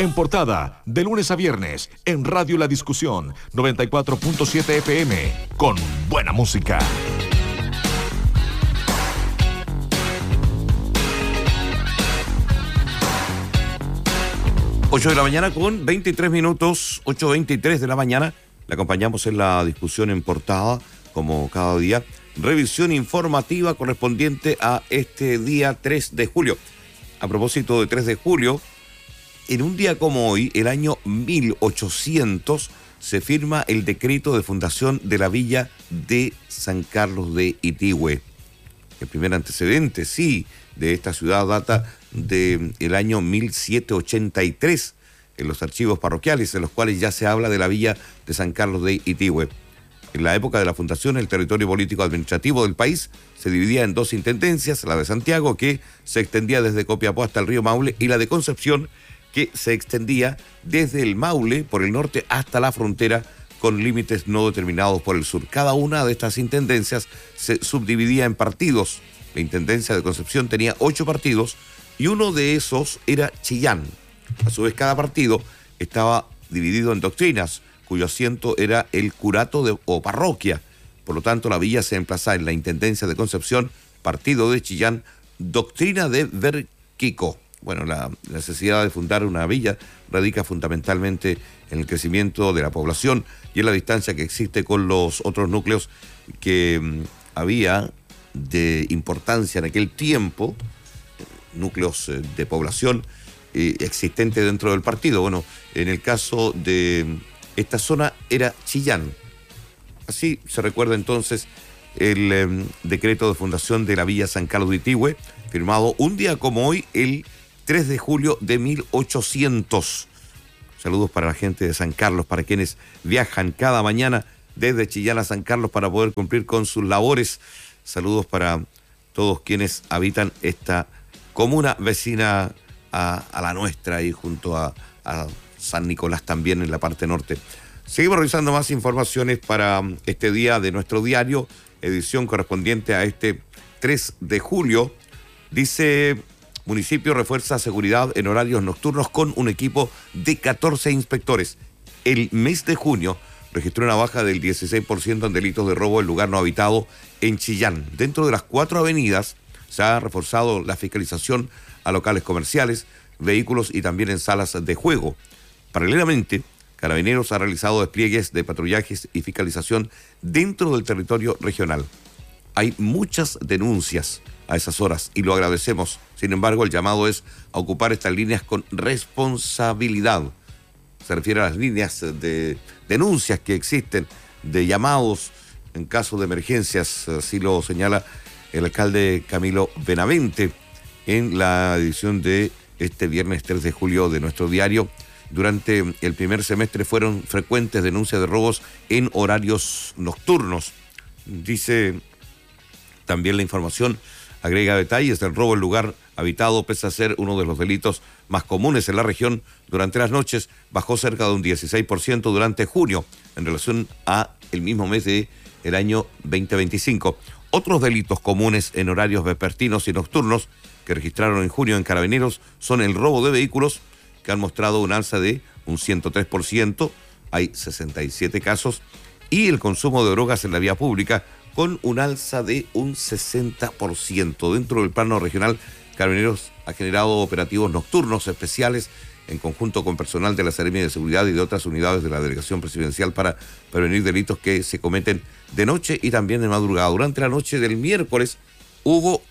En Portada, de lunes a viernes, en Radio La Discusión, 94.7 FM, con buena música. 8 de la mañana con 23 minutos, 8:23 de la mañana. Le acompañamos en la discusión en Portada, como cada día. Revisión informativa correspondiente a este día 3 de julio. A propósito de 3 de julio, en un día como hoy, el año 1800, se firma el decreto de fundación de la villa de San Carlos de Itigüe. El primer antecedente, sí, de esta ciudad data del año 1783, en los archivos parroquiales, en los cuales ya se habla de la villa de San Carlos de Itigüe. En la época de la fundación, el territorio político administrativo del país se dividía en dos intendencias, la de Santiago, que se extendía desde Copiapó hasta el río Maule, y la de Concepción, que se extendía desde el Maule por el norte hasta la frontera, con límites no determinados por el sur. Cada una de estas intendencias se subdividía en partidos. La intendencia de Concepción tenía 8 partidos y uno de esos era Chillán. A su vez, cada partido estaba dividido en doctrinas, cuyo asiento era el curato o parroquia. Por lo tanto, la villa se emplazaba en la intendencia de Concepción, partido de Chillán, doctrina de Verquico. Bueno, la necesidad de fundar una villa radica fundamentalmente en el crecimiento de la población y en la distancia que existe con los otros núcleos que había de importancia en aquel tiempo, núcleos de población existentes dentro del partido. Bueno, en el caso de esta zona era Chillán. Así se recuerda entonces el decreto de fundación de la villa San Carlos de Itigüe, firmado un día como hoy, el 3 de julio de 1800. Saludos para la gente de San Carlos, para quienes viajan cada mañana desde Chillán a San Carlos para poder cumplir con sus labores. Saludos para todos quienes habitan esta comuna vecina a la nuestra y junto a San Nicolás también en la parte norte. Seguimos revisando más informaciones para este día de nuestro diario, edición correspondiente a este 3 de julio. Dice: municipio refuerza seguridad en horarios nocturnos con un equipo de 14 inspectores. El mes de junio registró una baja del 16% en delitos de robo en lugar no habitado en Chillán. Dentro de las 4 avenidas se ha reforzado la fiscalización a locales comerciales, vehículos y también en salas de juego. Paralelamente, Carabineros ha realizado despliegues de patrullajes y fiscalización dentro del territorio regional. Hay muchas denuncias a esas horas y lo agradecemos. Sin embargo, el llamado es a ocupar estas líneas con responsabilidad. Se refiere a las líneas de denuncias que existen, de llamados en caso de emergencias, así lo señala el alcalde Camilo Benavente en la edición de este viernes 3 de julio de nuestro diario. Durante el primer semestre fueron frecuentes denuncias de robos en horarios nocturnos. Dice también la información, agrega detalles del robo en lugar habitado, pese a ser uno de los delitos más comunes en la región durante las noches, bajó cerca de un 16% durante junio en relación a el mismo mes del año 2025. Otros delitos comunes en horarios vespertinos y nocturnos que registraron en junio en Carabineros son el robo de vehículos, que han mostrado un alza de un 103%, hay 67 casos, y el consumo de drogas en la vía pública, con un alza de un 60%. Dentro del plano regional, Carabineros ha generado operativos nocturnos especiales en conjunto con personal de la Seremia de Seguridad y de otras unidades de la Delegación Presidencial para prevenir delitos que se cometen de noche y también de madrugada. Durante la noche del miércoles hubo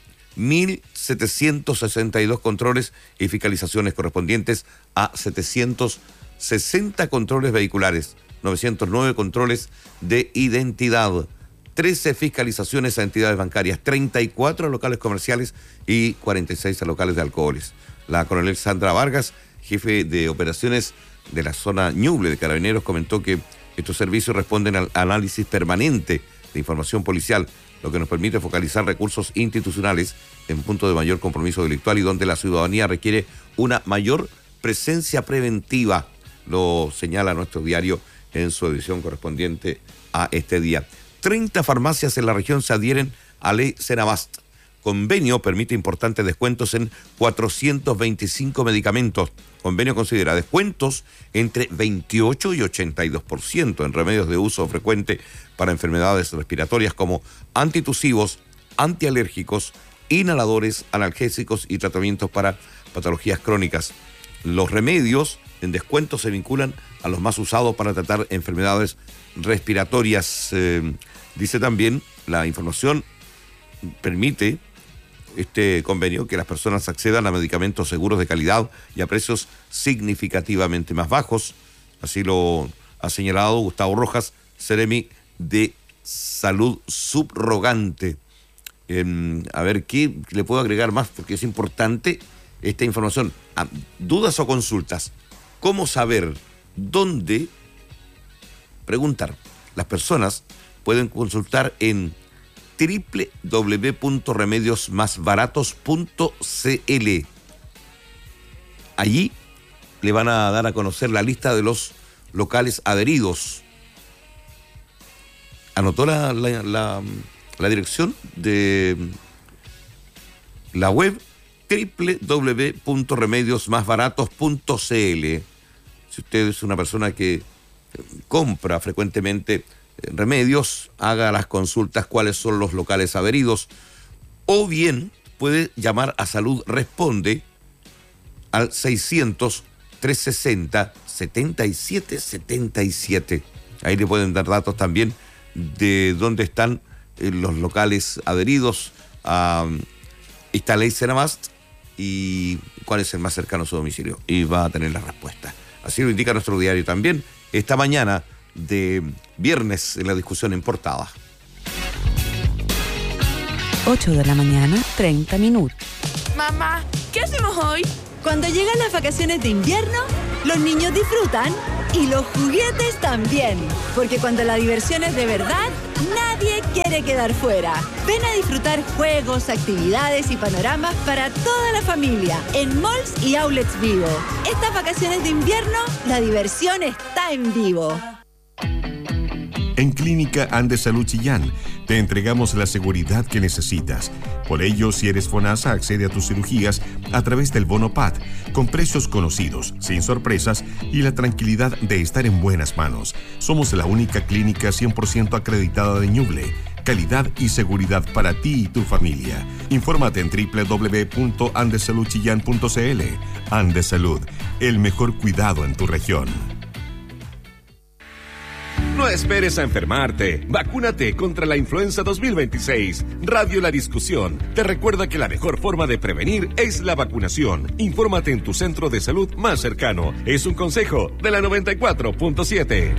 1.762 controles y fiscalizaciones correspondientes a 760 controles vehiculares, 909 controles de identidad, 13 fiscalizaciones a entidades bancarias, 34 a locales comerciales y 46 a locales de alcoholes. La coronel Sandra Vargas, jefe de operaciones de la zona Ñuble de Carabineros, comentó que estos servicios responden al análisis permanente de información policial, lo que nos permite focalizar recursos institucionales en punto de mayor compromiso delictual y donde la ciudadanía requiere una mayor presencia preventiva, lo señala nuestro diario en su edición correspondiente a este día. 30 farmacias en la región se adhieren a ley Senabast. convenio permite importantes descuentos en 425 medicamentos. Convenio considera descuentos entre 28 y 82% en remedios de uso frecuente para enfermedades respiratorias como antitusivos, antialérgicos, inhaladores, analgésicos y tratamientos para patologías crónicas. Los remedios en descuento se vinculan a los más usados para tratar enfermedades respiratorias. Dice también, la información permite este convenio que las personas accedan a medicamentos seguros de calidad y a precios significativamente más bajos. Así lo ha señalado Gustavo Rojas, Seremi de Salud Subrogante. A ver qué le puedo agregar más, porque es importante esta información. Dudas o consultas. ¿Cómo saber dónde preguntar? Las personas pueden consultar en www.remediosmasbaratos.cl. Allí le van a dar a conocer la lista de los locales adheridos. ¿Anotó la dirección de la web? www.remediosmasbaratos.cl. Si usted es una persona que compra frecuentemente remedios, haga las consultas cuáles son los locales adheridos, o bien puede llamar a Salud Responde al 600-360-7777. Ahí le pueden dar datos también de dónde están los locales adheridos a esta ley Senamast y cuál es el más cercano a su domicilio, y va a tener la respuesta. Así lo indica nuestro diario también esta mañana de viernes en la discusión en portada. 8 de la mañana, 30 minutos. Mamá, ¿qué hacemos hoy? Cuando llegan las vacaciones de invierno, los niños disfrutan y los juguetes también. Porque cuando la diversión es de verdad, nadie quiere quedar fuera. Ven a disfrutar juegos, actividades y panoramas para toda la familia en malls y outlets Vivo. Estas vacaciones de invierno, la diversión está en Vivo. En Clínica Andesalud Chillán te entregamos la seguridad que necesitas. Por ello, si eres FONASA, accede a tus cirugías a través del bono PAD, con precios conocidos, sin sorpresas y la tranquilidad de estar en buenas manos. Somos la única clínica 100% acreditada de Ñuble. Calidad y seguridad para ti y tu familia. Infórmate en www.andesaludchillán.cl. Andesalud, el mejor cuidado en tu región. No esperes a enfermarte. Vacúnate contra la influenza 2026. Radio La Discusión te recuerda que la mejor forma de prevenir es la vacunación. Infórmate en tu centro de salud más cercano. Es un consejo de la 94.7.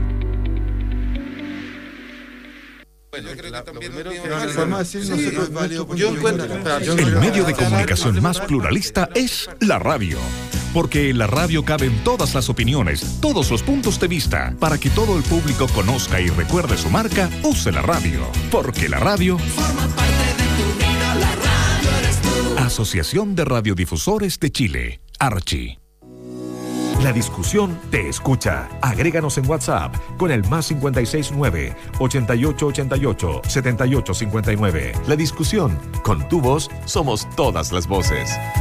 El medio de comunicación más pluralista es la radio. Porque en la radio caben todas las opiniones, todos los puntos de vista. Para que todo el público conozca y recuerde su marca, use la radio. Porque la radio forma parte de tu vida, la radio eres tú. Asociación de Radiodifusores de Chile, Archi. La Discusión te escucha. Agréganos en WhatsApp con el +569 8888 7859. La Discusión, con tu voz somos todas las voces.